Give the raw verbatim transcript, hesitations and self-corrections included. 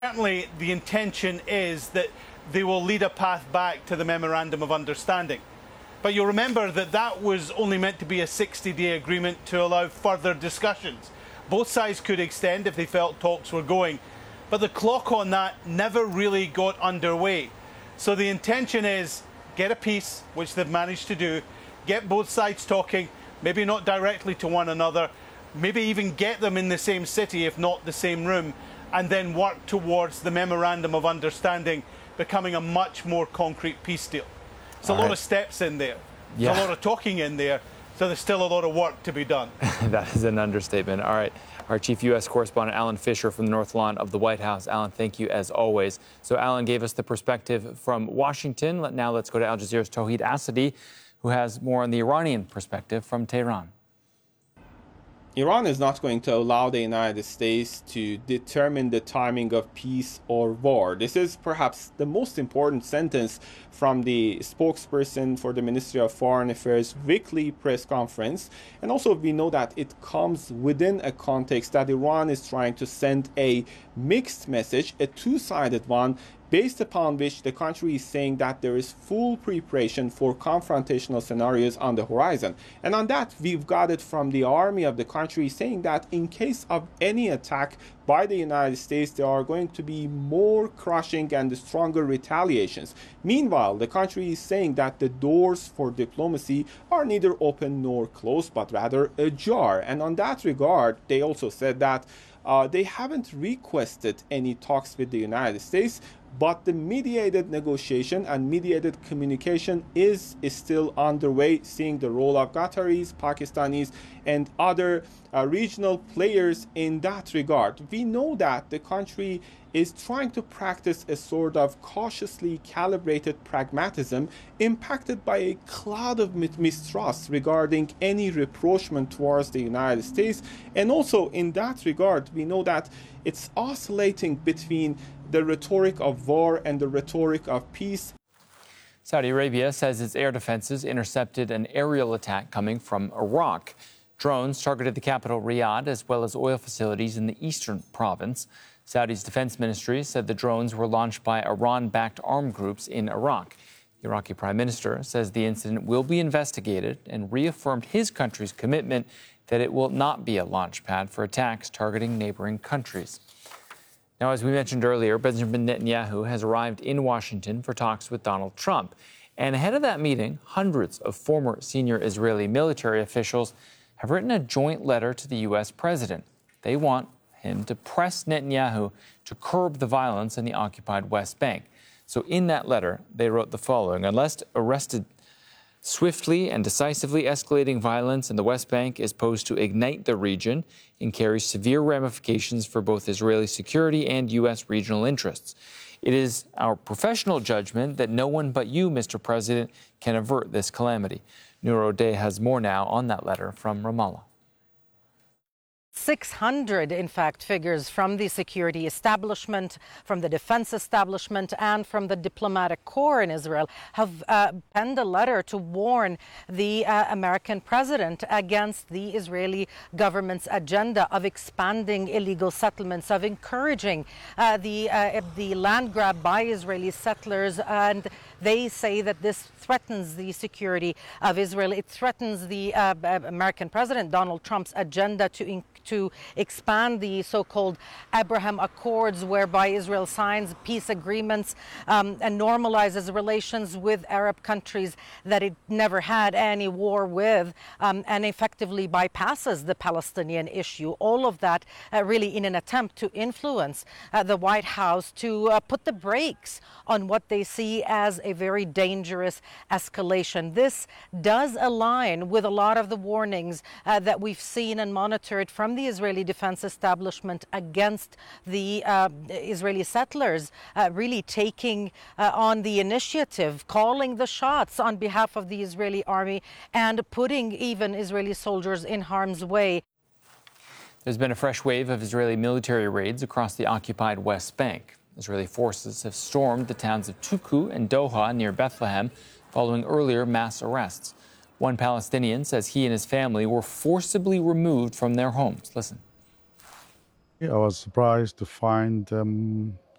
Certainly, the intention is that they will lead a path back to the Memorandum of Understanding. But you'll remember that that was only meant to be a sixty-day agreement to allow further discussions. Both sides could extend if they felt talks were going, but the clock on that never really got underway. So the intention is get a peace, which they've managed to do, get both sides talking, maybe not directly to one another, maybe even get them in the same city, if not the same room, and then work towards the Memorandum of Understanding becoming a much more concrete peace deal. There's a lot right. of steps in there. There's yeah. a lot of talking in there, so there's still a lot of work to be done. That is an understatement. All right. Our chief U S correspondent, Alan Fisher from the North Lawn of the White House. Alan, thank you as always. So Alan gave us the perspective from Washington. Now let's go to Al Jazeera's Tauhid Asadi, who has more on the Iranian perspective from Tehran. Iran is not going to allow the United States to determine the timing of peace or war. This is perhaps the most important sentence from the spokesperson for the Ministry of Foreign Affairs weekly press conference. And also we know that it comes within a context that Iran is trying to send a mixed message, a two-sided one, based upon which the country is saying that there is full preparation for confrontational scenarios on the horizon. And on that, we've got it from the army of the country saying that in case of any attack by the United States, there are going to be more crushing and stronger retaliations. Meanwhile, the country is saying that the doors for diplomacy are neither open nor closed, but rather ajar. And on that regard, they also said that uh, they haven't requested any talks with the United States, but the mediated negotiation and mediated communication is, is still underway, seeing the role of Qataris, Pakistanis, and other uh, regional players in that regard. We know that the country is trying to practice a sort of cautiously calibrated pragmatism impacted by a cloud of mistrust regarding any rapprochement towards the United States. And also in that regard, we know that it's oscillating between the rhetoric of war and the rhetoric of peace. Saudi Arabia says its air defenses intercepted an aerial attack coming from Iraq. Drones targeted the capital, Riyadh, as well as oil facilities in the eastern province. Saudi's defense ministry said the drones were launched by Iran-backed armed groups in Iraq. The Iraqi prime minister says the incident will be investigated and reaffirmed his country's commitment that it will not be a launch pad for attacks targeting neighboring countries. Now, as we mentioned earlier, Benjamin Netanyahu has arrived in Washington for talks with Donald Trump. And ahead of that meeting, hundreds of former senior Israeli military officials have written a joint letter to the U S president. They want him to press Netanyahu to curb the violence in the occupied West Bank. So in that letter, they wrote the following: unless arrested, swiftly and decisively escalating violence in the West Bank is posed to ignite the region and carries severe ramifications for both Israeli security and U S regional interests. It is our professional judgment that no one but you, Mister President, can avert this calamity. Noor O'Day has more now on that letter from Ramallah. six hundred, in fact, figures from the security establishment, from the defense establishment, and from the diplomatic corps in Israel have uh, penned a letter to warn the uh, American president against the Israeli government's agenda of expanding illegal settlements, of encouraging uh, the, uh, the land grab by Israeli settlers. And they say that this threatens the security of Israel. It threatens the uh, American president, Donald Trump's agenda to increase to expand the so-called Abraham Accords, whereby Israel signs peace agreements um, and normalizes relations with Arab countries that it never had any war with, um, and effectively bypasses the Palestinian issue. All of that uh, really in an attempt to influence uh, the White House to uh, put the brakes on what they see as a very dangerous escalation. This does align with a lot of the warnings uh, that we've seen and monitored from the Israeli defense establishment against the uh, Israeli settlers, uh, really taking uh, on the initiative, calling the shots on behalf of the Israeli army, and putting even Israeli soldiers in harm's way. There's been a fresh wave of Israeli military raids across the occupied West Bank. Israeli forces have stormed the towns of Tuku and Doha near Bethlehem following earlier mass arrests. One Palestinian says he and his family were forcibly removed from their homes. Listen. I was surprised to find them